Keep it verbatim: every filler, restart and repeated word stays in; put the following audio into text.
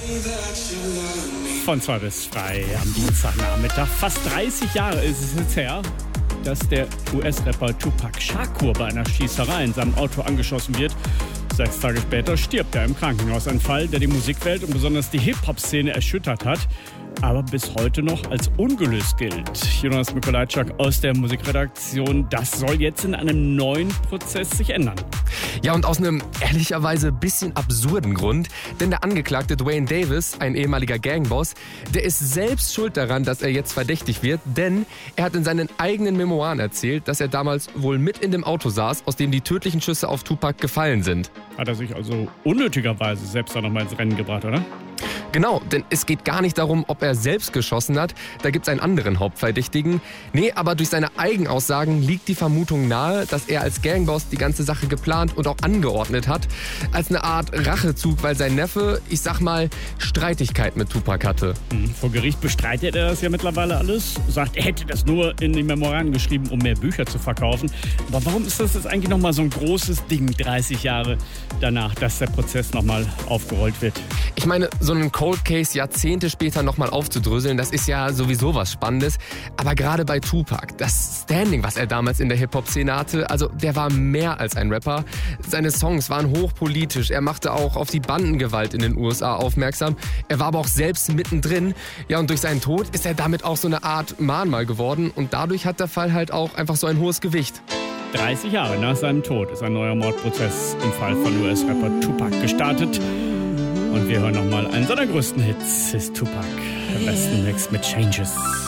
Von zwei bis frei am Dienstagnachmittag. Fast dreißig Jahre ist es jetzt her, dass der U S-Rapper Tupac Shakur bei einer Schießerei in seinem Auto angeschossen wird. Sechs Tage später stirbt er im Krankenhaus. Ein Fall, der die Musikwelt und besonders die Hip-Hop-Szene erschüttert hat, aber bis heute noch als ungelöst gilt. Jonas Mikolajczak aus der Musikredaktion. Das soll jetzt in einem neuen Prozess sich ändern. Ja, und aus einem ehrlicherweise bisschen absurden Grund. Denn der Angeklagte Dwayne Davis, ein ehemaliger Gangboss, der ist selbst schuld daran, dass er jetzt verdächtig wird. Denn er hat in seinen eigenen Memoiren erzählt, dass er damals wohl mit in dem Auto saß, aus dem die tödlichen Schüsse auf Tupac gefallen sind. Hat er sich also unnötigerweise selbst da nochmal ins Rennen gebracht, oder? Genau, denn es geht gar nicht darum, ob er selbst geschossen hat. Da gibt es einen anderen Hauptverdächtigen. Nee, aber durch seine Eigenaussagen liegt die Vermutung nahe, dass er als Gangboss die ganze Sache geplant und auch angeordnet hat. Als eine Art Rachezug, weil sein Neffe, ich sag mal, Streitigkeit mit Tupac hatte. Mhm. Vor Gericht bestreitet er das ja mittlerweile alles. Sagt, er hätte das nur in die Memoiren geschrieben, um mehr Bücher zu verkaufen. Aber warum ist das jetzt eigentlich nochmal so ein großes Ding, dreißig Jahre danach, dass der Prozess nochmal aufgerollt wird? Ich meine, so einen Cold Case Jahrzehnte später nochmal aufzudröseln, das ist ja sowieso was Spannendes. Aber gerade bei Tupac, das Standing, was er damals in der Hip-Hop-Szene hatte, also der war mehr als ein Rapper. Seine Songs waren hochpolitisch. Er machte auch auf die Bandengewalt in den U S A aufmerksam. Er war aber auch selbst mittendrin. Ja, und durch seinen Tod ist er damit auch so eine Art Mahnmal geworden. Und dadurch hat der Fall halt auch einfach so ein hohes Gewicht. dreißig Jahre nach seinem Tod ist ein neuer Mordprozess im Fall von U S-Rapper Tupac gestartet. Und wir hören nochmal einen seiner größten Hits, ist Tupac. Der besten Mix mit Changes.